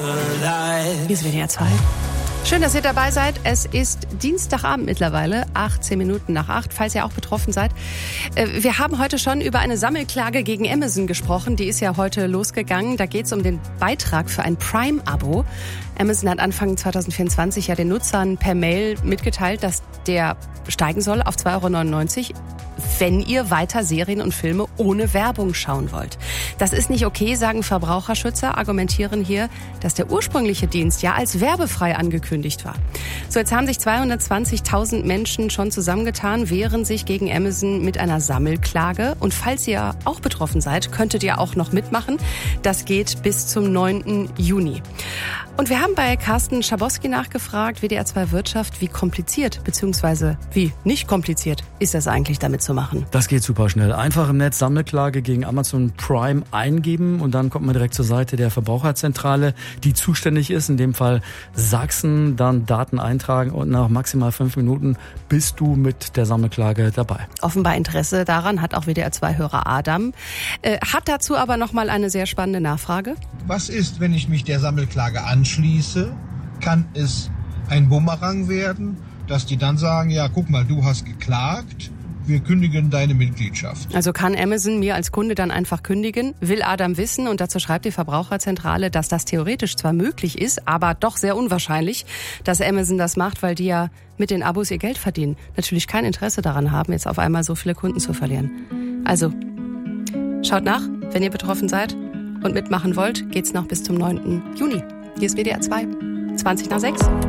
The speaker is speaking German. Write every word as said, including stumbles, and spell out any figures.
Hier ist W D R zwei. Schön, dass ihr dabei seid. Es ist Dienstagabend mittlerweile, achtzehn Minuten nach acht, falls ihr auch betroffen seid. Wir haben heute schon über eine Sammelklage gegen Amazon gesprochen. Die ist ja heute losgegangen. Da geht es um den Beitrag für ein Prime-Abo. Amazon hat Anfang zwanzig vierundzwanzig ja den Nutzern per Mail mitgeteilt, dass der steigen soll auf zwei Euro neunundneunzig, wenn ihr weiter Serien und Filme ohne Werbung schauen wollt. Das ist nicht okay, sagen Verbraucherschützer, argumentieren hier, dass der ursprüngliche Dienst ja als werbefrei angekündigt war. So, jetzt haben sich zweihundertzwanzigtausend Menschen schon zusammengetan, wehren sich gegen Amazon mit einer Sammelklage. Und falls ihr auch betroffen seid, könntet ihr auch noch mitmachen. Das geht bis zum neunten Juni. Und wir haben bei Carsten Schabowski nachgefragt, W D R zwei Wirtschaft, wie kompliziert bzw. wie nicht kompliziert ist das eigentlich, damit zu machen? Das geht super schnell. Einfach im Netz Sammelklage gegen Amazon Prime eingeben und dann kommt man direkt zur Seite der Verbraucherzentrale, die zuständig ist, in dem Fall Sachsen, dann Daten eintragen und nach maximal fünf Minuten bist du mit der Sammelklage dabei. Offenbar Interesse daran hat auch W D R zwei Hörer Adam. Äh, hat dazu aber nochmal eine sehr spannende Nachfrage. Was ist, wenn ich mich der Sammelklage anschließe? Kann es ein Bumerang werden, dass die dann sagen, ja, guck mal, du hast geklagt, wir kündigen deine Mitgliedschaft. Also kann Amazon mir als Kunde dann einfach kündigen? Will Adam wissen, und dazu schreibt die Verbraucherzentrale, dass das theoretisch zwar möglich ist, aber doch sehr unwahrscheinlich, dass Amazon das macht, weil die ja mit den Abos ihr Geld verdienen. Natürlich kein Interesse daran haben, jetzt auf einmal so viele Kunden zu verlieren. Also, schaut nach, wenn ihr betroffen seid und mitmachen wollt, geht's noch bis zum neunten Juni. Hier ist W D R zwei, zwanzig nach sechs.